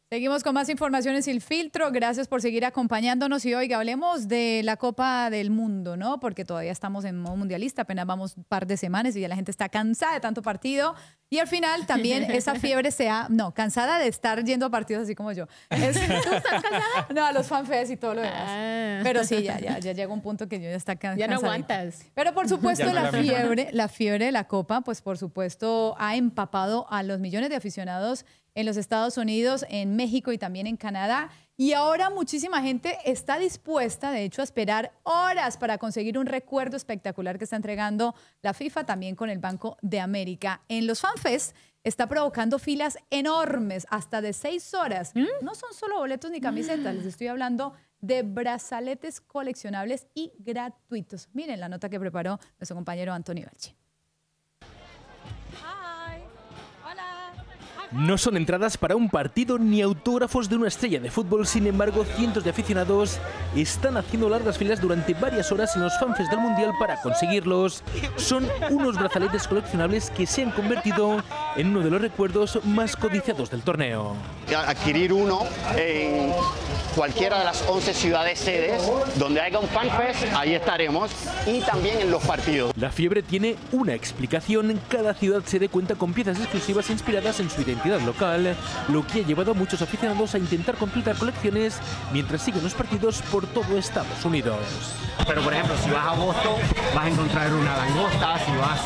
Seguimos con más informaciones sin filtro. Gracias por seguir acompañándonos. Y oiga, hablemos de la Copa del Mundo, ¿no? Porque todavía estamos en modo mundialista, apenas vamos un par de semanas y ya la gente está cansada de tanto partido. Y al final también esa fiebre cansada de estar yendo a partidos así como yo. ¿Tú estás cansada? No, a los fanfests y todo lo demás. Pero sí, ya llega un punto que yo ya está cansada. Ya no aguantas. Pero por supuesto la fiebre de la Copa, pues por supuesto ha empapado a los millones de aficionados en los Estados Unidos, en México y también en Canadá. Y ahora muchísima gente está dispuesta, de hecho, a esperar horas para conseguir un recuerdo espectacular que está entregando la FIFA también con el Banco de América. En los FanFest está provocando filas enormes, hasta de 6 horas. No son solo boletos ni camisetas, les estoy hablando de brazaletes coleccionables y gratuitos. Miren la nota que preparó nuestro compañero Antonio Balchi. No son entradas para un partido ni autógrafos de una estrella de fútbol, sin embargo, cientos de aficionados están haciendo largas filas durante varias horas en los FanFest del Mundial para conseguirlos. Son unos brazaletes coleccionables que se han convertido en uno de los recuerdos más codiciados del torneo. Adquirir uno en cualquiera de las 11 ciudades sedes donde haya un FanFest, ahí estaremos, y también en los partidos. La fiebre tiene una explicación. Cada ciudad sede cuenta con piezas exclusivas inspiradas en su identidad local, lo que ha llevado a muchos aficionados a intentar completar colecciones mientras siguen los partidos por todo Estados Unidos. Pero por ejemplo, si vas a Boston vas a encontrar una langosta, si vas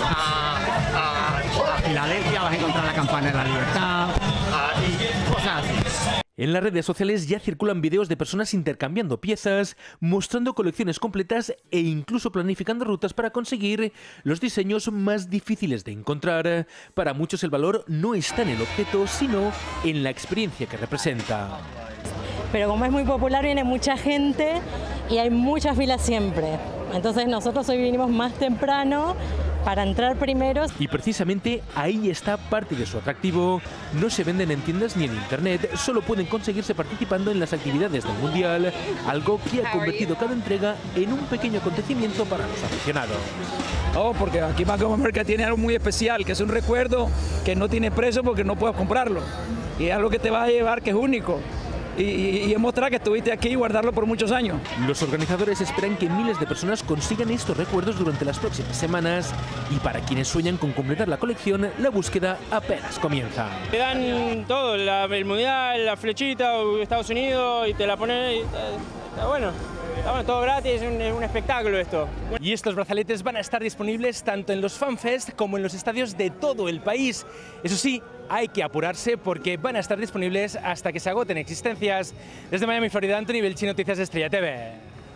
a Filadelfia vas a encontrar la campana de la libertad y cosas así. En las redes sociales ya circulan videos de personas intercambiando piezas, mostrando colecciones completas e incluso planificando rutas para conseguir los diseños más difíciles de encontrar. Para muchos el valor no está en el objeto, sino en la experiencia que representa. Pero como es muy popular, viene mucha gente y hay muchas filas siempre. Entonces nosotros hoy vinimos más temprano para entrar primeros. Y precisamente ahí está parte de su atractivo. No se venden en tiendas ni en internet, solo pueden conseguirse participando en las actividades del Mundial, algo que ha convertido cada entrega en un pequeño acontecimiento para los aficionados. Oh, porque aquí Bank of America tiene algo muy especial, que es un recuerdo que no tiene precio porque no puedes comprarlo. Y es algo que te va a llevar que es único. Y es mostrar que estuviste aquí y guardarlo por muchos años. Los organizadores esperan que miles de personas consigan estos recuerdos durante las próximas semanas, y para quienes sueñan con completar la colección, la búsqueda apenas comienza. Te dan todo, el mundial, la flechita, Estados Unidos, y te la ponen, está bueno. Todo gratis, es un espectáculo esto. Y estos brazaletes van a estar disponibles tanto en los FanFest como en los estadios de todo el país. Eso sí, hay que apurarse porque van a estar disponibles hasta que se agoten existencias. Desde Miami, Florida, Anthony Belchi, Noticias Estrella TV.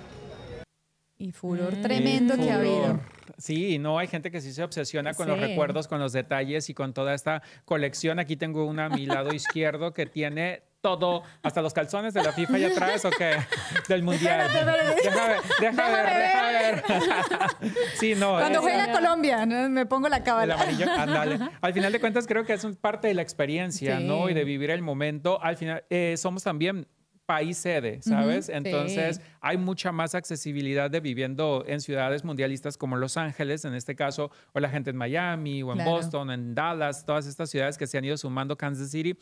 Y furor tremendo que ha habido. Sí, no, hay gente que sí se obsesiona con los recuerdos, con los detalles y con toda esta colección. Aquí tengo una a mi lado izquierdo que tiene todo, hasta los calzones de la FIFA allá atrás, ¿o qué? Del Mundial. Deja ver. Sí, no. Cuando juega Colombia, ¿no? Me pongo la cábala. El amarillo, ándale. Al final de cuentas creo que es parte de la experiencia, ¿no? Y de vivir el momento. Al final somos también país sede, ¿sabes? Entonces hay mucha más accesibilidad de viviendo en ciudades mundialistas como Los Ángeles, en este caso, o la gente en Miami, o en Boston, en Dallas, todas estas ciudades que se han ido sumando, Kansas City.